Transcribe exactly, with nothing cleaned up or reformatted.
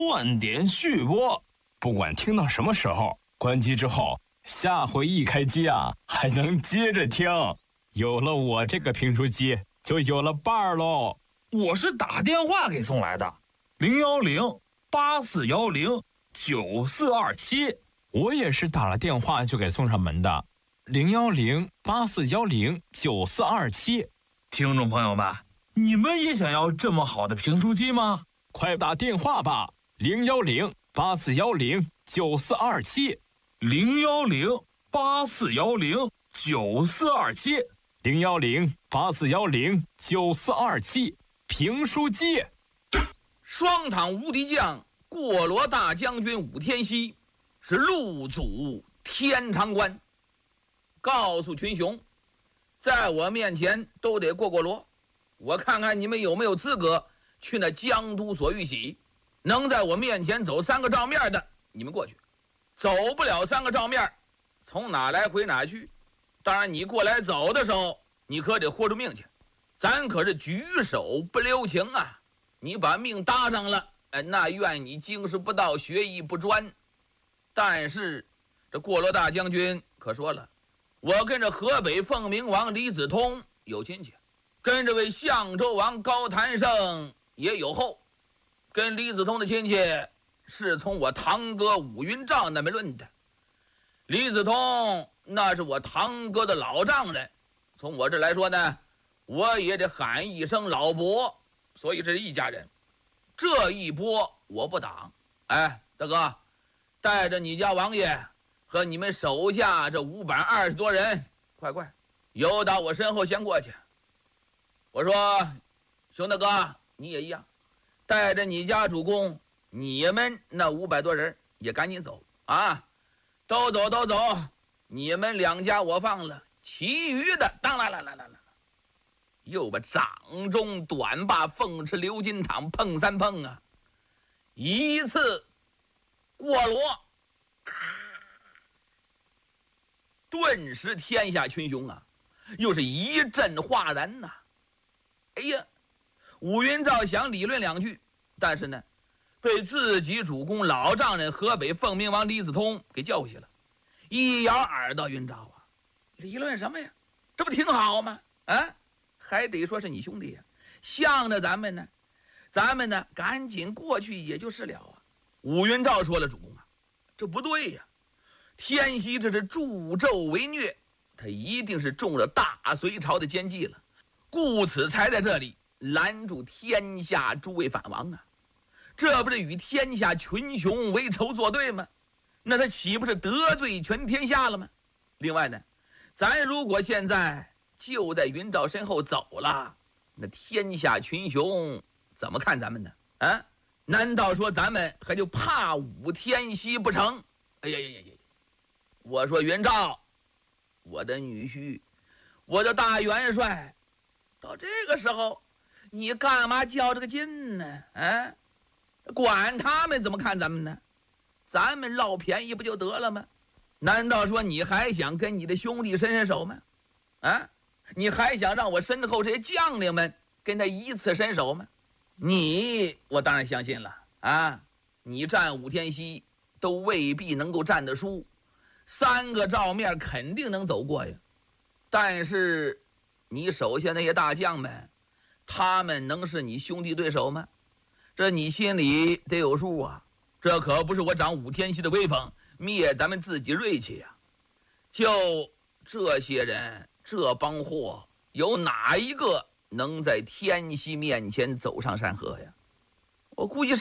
断点续播。不管听到什么时候，关机之后，下回一开机啊，还能接着听。有了我这个评书机，就有了伴儿喽。 我是打电话给送来的，零幺零八四幺零九四二七。 我也是打了电话就给送上门的，零幺零八四幺零九四二七。 听众朋友们，你们也想要这么好的评书机吗？ 快打电话吧，零幺零八四幺零九四二七， 零幺零八四幺零九四二七， 零幺零八四幺零九四二七。评书机， 双躺无敌将，过罗大将军武天锡是入祖天长关，告诉群雄，在我面前都得过过罗，我看看你们有没有资格去那江都所玉玺。能在我面前走三个照面的，你们过去；走不了三个照面，从哪来回哪去。当然，你过来走的时候，你可得豁出命去。咱可是举手不留情啊！你把命搭上了，哎，那怨你经世不道，学艺不专。但是这过罗大将军可说了，我跟着河北凤鸣王李子通有亲戚，跟这位相州王高谭胜也有后。跟李子通的亲戚是从我堂哥武云照那边论的。李子通那是我堂哥的老丈人，从我这来说呢，我也得喊一声老伯，所以这是一家人。这一波我不挡。哎，大哥，带着你家王爷和你们手下这五百二十多人，快快游到我身后先过去。我说，熊大哥，你也一样，带着你家主公，你们那五百多人也赶紧走啊！都走都走，你们两家我放了，其余的当来来来来来。又把掌中短把凤翅鎏金躺碰三碰啊，一次过罗，顿时天下群雄啊，又是一阵哗然呐、啊！哎呀，武云照想理论两句，但是呢，被自己主公老丈人河北凤鸣王李子通给教训了，一摇耳道：“云照啊，理论什么呀？这不挺好吗？啊！”还得说是你兄弟呀、啊，向着咱们呢，咱们呢赶紧过去也就是了啊。武云照说了，主公啊，这不对呀、啊，天锡这是助纣为虐，他一定是中了大隋朝的奸计了，故此才在这里拦住天下诸位反王啊，这不是与天下群雄为仇作对吗？那他岂不是得罪全天下了吗？另外呢，咱如果现在就在云照身后走了，那天下群雄怎么看咱们呢？啊，难道说咱们还就怕武天锡不成？哎呀呀呀呀！我说云照，我的女婿，我的大元帅，到这个时候，你干嘛较这个劲呢？啊，管他们怎么看咱们呢？咱们捞便宜不就得了吗？难道说你还想跟你的兄弟伸伸手吗？啊？你还想让我身后这些将领们跟他一次伸手吗？你我当然相信了啊！你战武天锡都未必能够战得输，三个照面肯定能走过呀。但是你手下那些大将们，他们能是你兄弟对手吗？这你心里得有数啊！这可不是我长武天锡的威风，灭咱们自己锐气呀！就这些人。这帮货有哪一个能在天锡面前走上山河呀？我估计是